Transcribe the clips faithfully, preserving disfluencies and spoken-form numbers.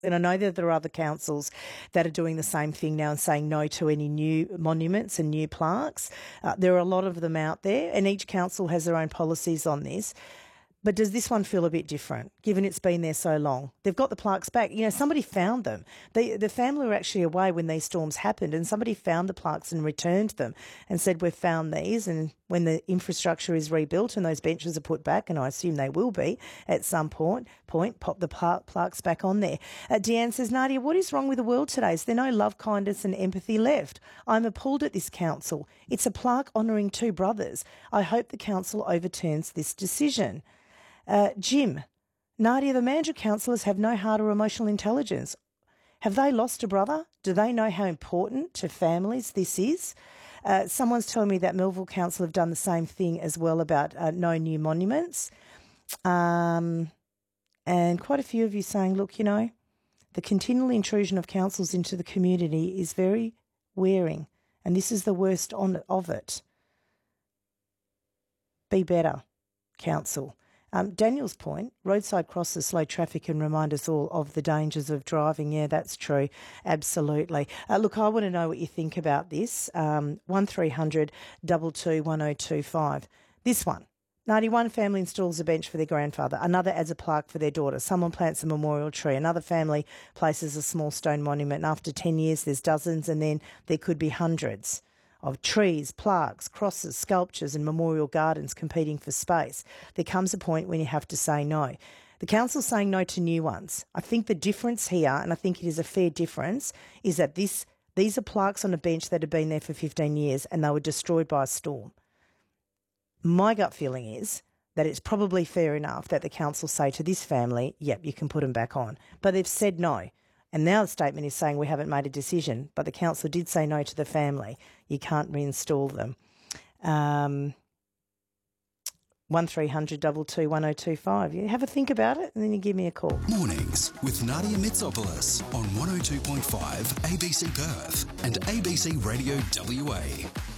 And I know that there are other councils that are doing the same thing now and saying no to any new monuments and new plaques. Uh, there are a lot of them out there, and each council has their own policies on this. But does this one feel a bit different, given it's been there so long? They've got the plaques back. You know, somebody found them. They, the family were actually away when these storms happened, and somebody found the plaques and returned them and said, we've found these, and when the infrastructure is rebuilt and those benches are put back, and I assume they will be at some point, point pop the pla- plaques back on there. Uh, Deanne says, Nadia, what is wrong with the world today? Is there no love, kindness and empathy left? I'm appalled at this council. It's a plaque honouring two brothers. I hope the council overturns this decision. Uh, Jim, Nadia, the Mandurah councillors have no heart or emotional intelligence. Have they lost a brother? Do they know how important to families this is? Uh, someone's telling me that Melville Council have done the same thing as well about uh, no new monuments. Um, and quite a few of you saying, look, you know, the continual intrusion of councils into the community is very wearing, and this is the worst on of it. Be better, council. Um, Daniel's point, roadside crosses slow traffic and remind us all of the dangers of driving. Yeah, that's true. Absolutely. Uh, look, I want to know what you think about this. Um, one three hundred two two one oh two five. This one. ninety-one family installs a bench for their grandfather. Another adds a plaque for their daughter. Someone plants a memorial tree. Another family places a small stone monument. And after ten years, there's dozens, and then there could be hundreds of trees, plaques, crosses, sculptures and memorial gardens competing for space. There comes a point when you have to say no. The council's saying no to new ones. I think the difference here, and I think it is a fair difference, is that this these are plaques on a bench that have been there for fifteen years and they were destroyed by a storm. My gut feeling is that it's probably fair enough that the council say to this family, yep, you can put them back on. But they've said no. And now the statement is saying we haven't made a decision, but the council did say no to the family. You can't reinstall them. Um, one three hundred two two one oh two five. You have a think about it and then you give me a call. Mornings with Nadia Mitsopoulos on one oh two point five A B C Perth and A B C Radio W A.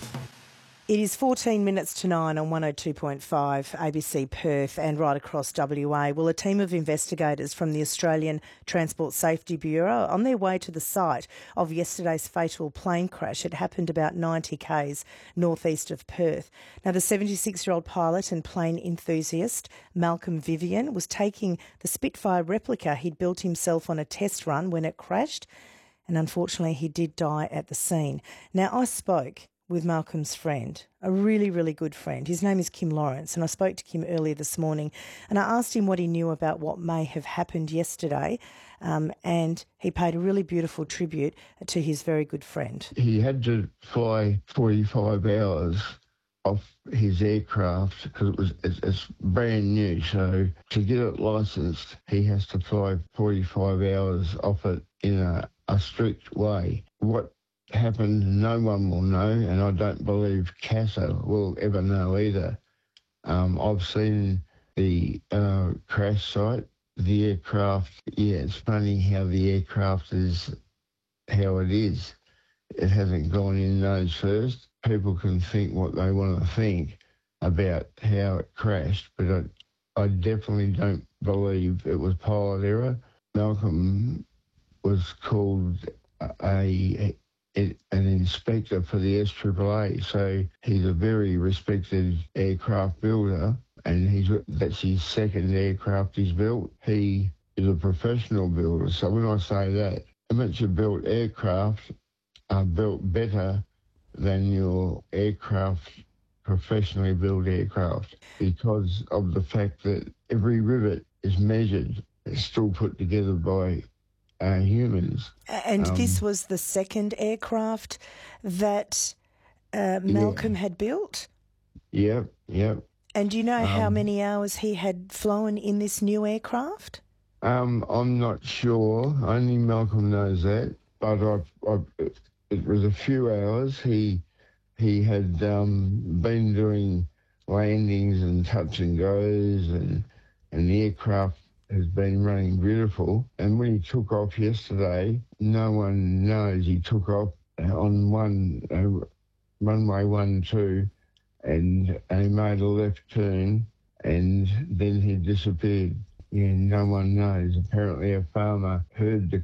It is fourteen minutes to nine on one oh two point five A B C Perth and right across W A. Well, a team of investigators from the Australian Transport Safety Bureau are on their way to the site of yesterday's fatal plane crash. It happened about ninety kays northeast of Perth. Now, the seventy-six-year-old pilot and plane enthusiast, Malcolm Vivian, was taking the Spitfire replica he'd built himself on a test run when it crashed, and unfortunately he did die at the scene. Now, I spoke with Malcolm's friend, a really, really good friend. His name is Kim Lawrence, and I spoke to Kim earlier this morning and I asked him what he knew about what may have happened yesterday, um, and he paid a really beautiful tribute to his very good friend. He had to fly forty-five hours off his aircraft because it was it's, it's brand new, so to get it licensed he has to fly forty-five hours off it in a, a strict way. What happened, no one will know, and I don't believe CASA will ever know either. Um, I've seen the uh, crash site, the aircraft. Yeah, it's funny how the aircraft is how it is. It hasn't gone in nose first. People can think what they want to think about how it crashed, but I, I definitely don't believe it was pilot error. Malcolm was called a, a It, an inspector for the S A A A, so he's a very respected aircraft builder, and he's that's his second aircraft he's built. He is a professional builder, so when I say that, amateur-built aircraft are built better than your aircraft, professionally built aircraft, because of the fact that every rivet is measured. It's still put together by Uh, humans. And um, this was the second aircraft that uh, Malcolm yeah. had built? Yep, yep. And do you know um, how many hours he had flown in this new aircraft? Um, I'm not sure. Only Malcolm knows that. But I've, I've, it was a few hours. He he had um, been doing landings and touch and goes, and and the aircraft has been running beautiful. And when he took off yesterday, no one knows he took off on one uh, runway one two, and, and he made a left turn, and then he disappeared. Yeah, no one knows. Apparently a farmer heard the